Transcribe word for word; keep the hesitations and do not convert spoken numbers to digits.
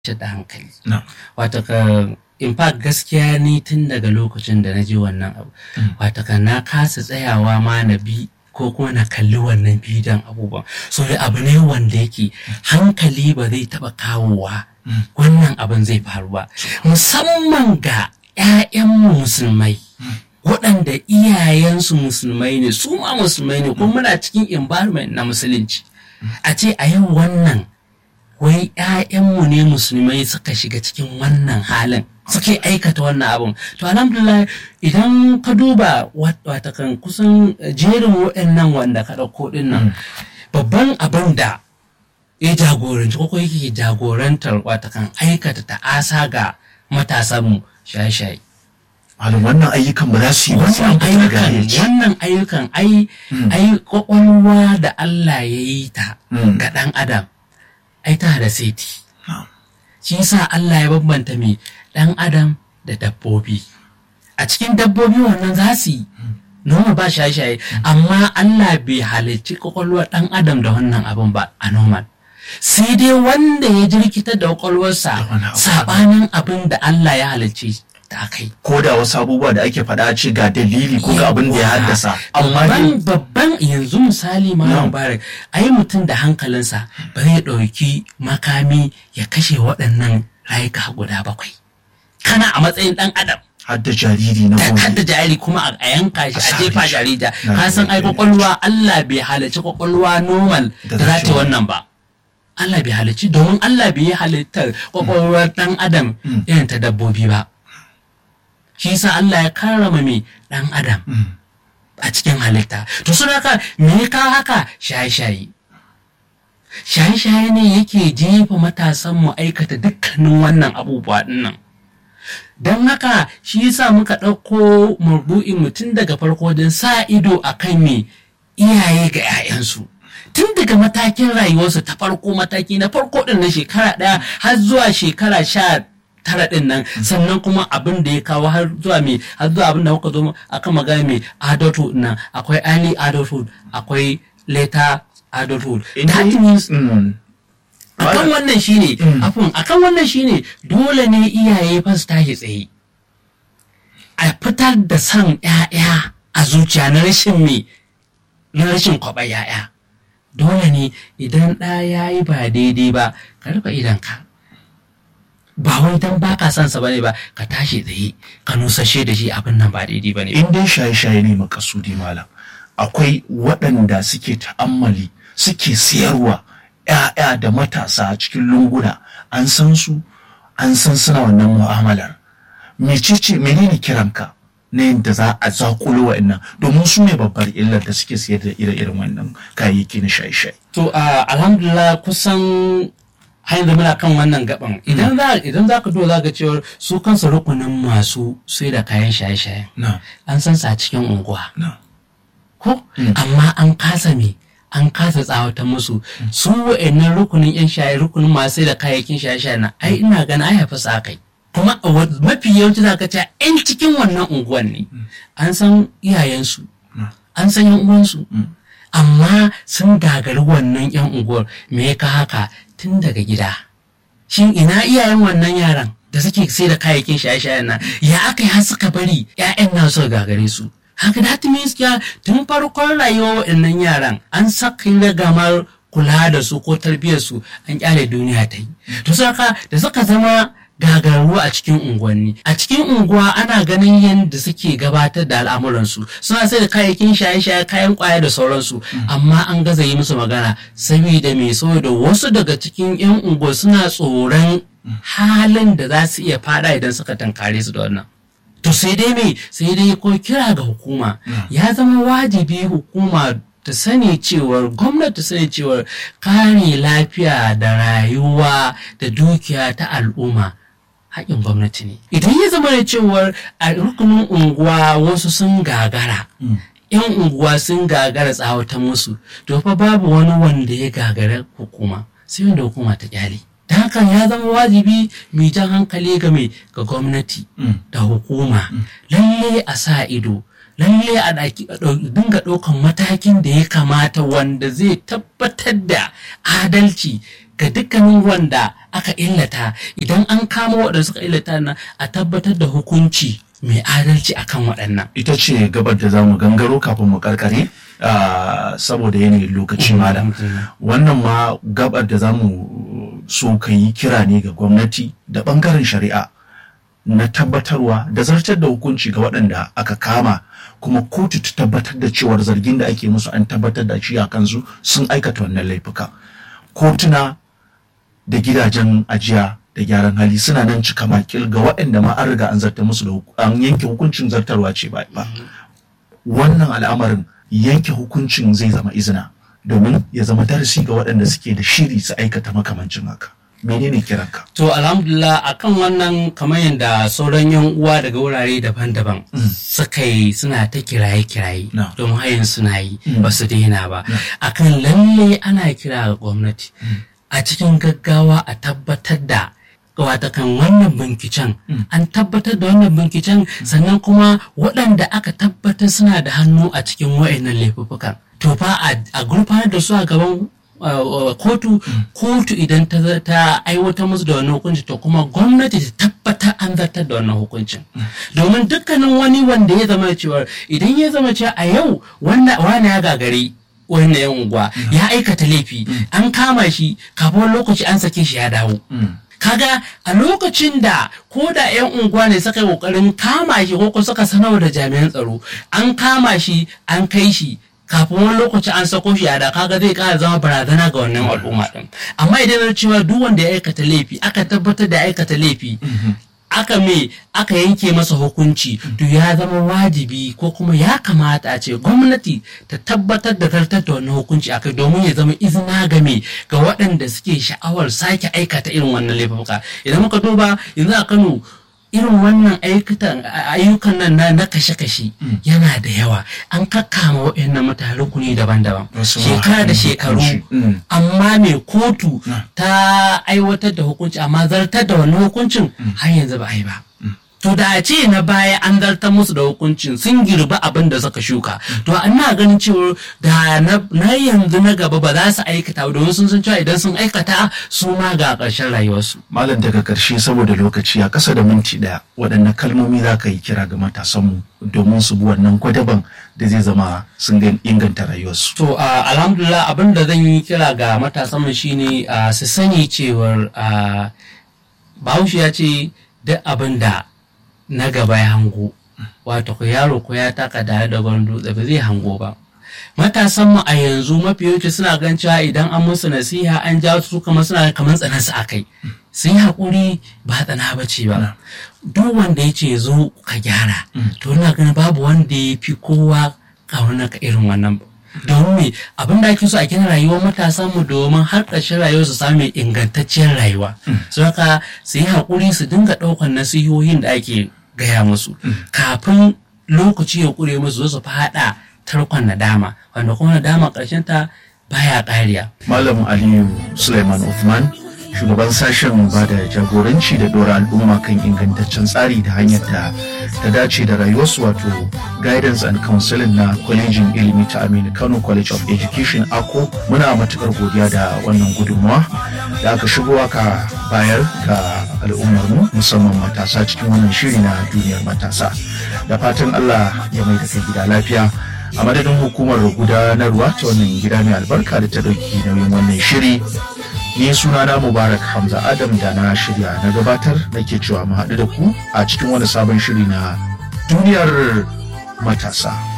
da hankali. Wata ka in fact gaskiya ni tun daga lokacin da na ji wannan abu. Wata ka na kasa tsayawa ma na bi ko kuma na kalli wannan bidiyon abubuwan. So da abu ne wanda yake hankali ba zai taɓa kawowa wannan abin zai faru ba. Musamman ga 'ya'yan musulmai. Waɗanda iyayensu musulmai ne, su ma musulmai ne, kuma muna cikin environment na musulunci. A ce a yau wannan wai ‘ya'yanmu ne musulmai suka shiga cikin wannan halin suke aikata wannan abin. To alhamdulillah idan ka duba watakan kusan jerin waɗannan wanda ka ɗauko ɗin nan babban abin da ya jagoranci ko yake jagorantar watakan aikata ta'asa ga matasanmu shaye-shaye. wannan ayyukan ba za su yi wannan ayyukan wannan ayyukan ai ai kwakwalwa da Allah ya yi ta ga ɗan adam ai ta da seti. Shi yasa Allah ya bambanta mai ɗan adam da dabbobi. A cikin dabbobi wannan za su yi noma ba shaye-shaye, amma Allah bai halicci kwakwalwar ɗan adam da wannan abin ba a normal. Sai dai wanda ya jirkita da kwakwalwarsa saɓanin abin da Allah ya halicci ta kai. Ko da wasu abubuwa da ake faɗa ce ga dalili ko ga abin da ya haddasa. Amma babban yanzu misali Malam Mubarak, ai mutum da hankalinsa ba zai ɗauki makami ya kashe waɗannan rayuka guda bakwai. Kana a matsayin ɗan adam. Hadda jariri na gobe. Hadda jariri kuma a yanka shi a jefa jarida. Ka san ai kwakwalwa Allah bai halarci kwakwalwa normal da za ta wannan ba. Allah bai halarci domin Allah bai halittar kwakwalwar ɗan adam irin ta dabbobi ba. Shi sa Allah ya karrama mai ɗan adam a cikin halitta. To sun haka me ka haka shaye-shaye. Shaye-shaye ne yake jefa matasan mu aikata dukkanin wannan abubuwa dinnan. Don haka shi yasa muka ɗauko murbu'in mutum daga farko don sa ido a kan me iyaye ga 'ya'yansu. Tun daga matakin rayuwarsu ta farko mataki na farko ɗin na shekara ɗaya har zuwa shekara sha tara ɗin nan, sannan kuma abin da ya kawo har zuwa mai har zuwa abin da muka zo aka magana mai adulthood nan, akwai early adulthood, akwai later adulthood. That means akan wannan shine afun akan wannan shine dole ne iyaye fa su tashi tsaye a fitar da san ƴaƴa a zuciya na rashin me na rashin kwaɓa ƴaƴa. Dole ne idan ɗa ya yi ba daidai ba ka rufe idanka. Ba wai dan ba ka son sa bane ba, ka tashi tsaye ka nusashe da shi abin nan ba daidai bane. In dai shaye-shaye ne makasudi malam, akwai waɗanda suke ta'ammali suke siyarwa ‘ya'ya da matasa a cikin lunguna, an san su an san suna wannan mu'amalar. Mecece menene kiranka na yadda za a zakulo wa'annan, domin su ne babbar illar da suke siyar da ire-iren wannan kayayyaki na shaye-shaye. To alhamdulillah kusan har yanzu muna kan wannan gaban. Idan za idan za ka duba za ka cewa su kansu rukunin masu sai da kayan shaye-shaye an san sa cikin unguwa ko amma an kasa me an kasa tsawata musu. Su wa'annan rukunin yan shaye rukunin masu sai da kayayyakin shaye-shaye na ai ina ganin ai haifa sa kai, kuma mafi yawanci za ka ce yan cikin wannan unguwan ne an san iyayensu an san yan uwansu, amma sun gagari wannan yan unguwar. Me ka haka? Tun daga gida. Shin ina iyayen wannan yaran da suke sai da kayayyakin shaye-shayen nan? Ya aka yi har suka bari ƴaƴan na su gagare su? Haka that means ya tun farkon rayuwar waɗannan yaran an saka ragamar kula da su ko tarbiyyar su an kyale duniya ta yi. To saka da suka zama gagaru a cikin unguwanni, a cikin unguwa ana ganin yadda suke gabatar da al'amuransu, suna sai da kayayyakin shaye-shaye kayan kwaya da sauransu, amma an gaza yi musu magana saboda mai saboda wasu daga cikin 'yan unguwa suna tsoron halin da za su iya fada idan suka tankare su da wannan. To sai dai mai sai dai ko kira ga hukuma ya zama wajibi hukuma ta sani cewar gwamnati ta sani cewar kare lafiya da rayuwa da dukiya ta al'umma haƙin gwamnati ne. Idan ya zama da cewar a rukunin unguwa wasu sun gagara, yan unguwa sun gagara tsawatan musu, to fa babu wani wanda ya gagara hukuma sai wanda hukuma ta kyale. Da hakan ya zama wajibi mai jan hankali game ga gwamnati da hukuma, lalle a sa ido, lalle a dinga ɗaukan matakin da ya kamata wanda zai tabbatar da adalci ga dukkanin wanda aka illata, idan an kama waɗanda suka illata na a tabbatar da hukunci mai adalci akan waɗannan. Ita ce gabar da za mu gangaro kafin mu karkare uh, saboda yanayin lokaci malam. Wannan ma gabar da za mu so ka yi kira ne ga gwamnati da ɓangaren shari'a na tabbatarwa da zartar da hukunci ga waɗanda aka kama, kuma kotu ta tabbatar da cewar zargin da ake musu an tabbatar da shi a kansu sun aikata wannan laifuka. Kotuna da gidajen ajiya da gyaran hali suna nan cika makil ga waɗanda ma an riga an zartar musu da an yanke hukuncin zartarwa ce ba ba. Wannan al'amarin yanke hukuncin zai zama izina domin ya zama darasi ga waɗanda suke da shiri su aikata makamancin haka. Menene kiranka? To alhamdulillah akan wannan kamar yadda sauran yan uwa daga wurare daban-daban mm. suka yi suna ta kiraye-kiraye no. don hayin suna yi mm. ba su daina ba no. akan lalle ana kira ga gwamnati mm. a cikin gaggawa a tabbatar da watakan wannan binkicen mm. an tabbatar da wannan binkicen mm. sannan kuma waɗanda aka tabbatar suna da hannu a cikin wa'annan laifuffukan to fa a gurfanar da su a gaban Uh, uh, kotu mm. kotu idan ta, ta aiwatar musu da wannan hukunci to kuma gwamnati ta tabbata an zartar da wannan hukuncin mm. domin dukkanin wani wanda ya zama cewa idan ya zama cewa a yau wanda wani ya gagari wannan yan unguwa mm. ya aikata laifi mm. an kama shi kafin lokaci an sake shi ya dawo mm. kaga a lokacin da ko da yan unguwa ne suka yi kokarin kama shi ko suka sanar da jami'an tsaro an kama shi an kai shi kafin wani lokaci an sako shi a da kaga zai kara zama barazana ga wannan al'umma din amma idan na cewa duk wanda ya aikata laifi aka tabbatar da aikata laifi aka me aka yanke masa hukunci to ya zama wajibi ko kuma ya kamata a ce gwamnati ta tabbatar da zartar da wannan hukunci akai domin ya zama izina ga me ga waɗanda suke sha'awar sake aikata irin wannan laifuka. Idan muka duba yanzu a Kano irin wannan ayyukan nan na, na kashe-kashe mm. yana da yawa an kakkama waɗannan mutane rukuni daban-daban shekara da shekaru mm. amma mai kotu mm. ta aiwatar da hukunci amma zartar da wannan hukuncin mm. har yanzu ba a yi ba. mm. To da a ce na baya an zartar musu da hukuncin sun girba abin da suka shuka to ana ganin cewa da na yanzu na gaba ba za su aikata domin sun san cewa idan sun aikata su ma ga ƙarshen rayuwarsu. Malam daga ƙarshe saboda lokaci a ƙasa da minti ɗaya waɗanne kalmomi za ka yi kira ga matasanmu domin su bi wannan gwadaban da zai zama sun inganta rayuwarsu. To alhamdulillah abin da zan yi kira ga matasanmu shine su sani cewar Bahaushe ya ce duk abin da na gaba ya hango wato ko yaro ko ya taka da da dutse ba zai hango ba. Matasan mu a yanzu mafi yawanci suna gan cewa idan an musu nasiha an jawo su kamar suna kamar tsanan su akai sun yi hakuri ba tsana bace ba duk wanda ya ce zo ka gyara to ina ganin babu wanda ya fi kowa kauna ka irin wannan domin me abin da ake so a gina rayuwar matasan mu domin har ƙarshen rayuwar su samu ingantacciyar rayuwa so haka su yi hakuri su dinga ɗaukar nasihohin da ake gaya musu kafin lokaci ya ƙure musu su faɗa tarkon nadama wanda kuma nadama ƙarshen ta baya ƙariya. Malam Aliyu Suleiman Uthman shugaban sashen ba da jagoranci da dora al'umma kan ingantaccen tsari da hanyar da ta dace da rayuwarsu wato guidance and counseling na kwalejin ilimi ta Aminu Kano College of Education Ako. Muna matukar godiya da wannan gudunmawa da aka shigo aka bayar ga al'ummar mu musamman matasa cikin wannan shiri na duniyar matasa. Da fatan Allah ya mai da kai gida lafiya. A madadin hukumar gudanarwa ta wannan gida mai albarka da ta dauki nauyin wannan shiri, ni sunana Mubarak Hamza Adam da na shirya na gabatar nake cewa mu haɗu da ku a cikin wani sabon shiri na duniyar matasa.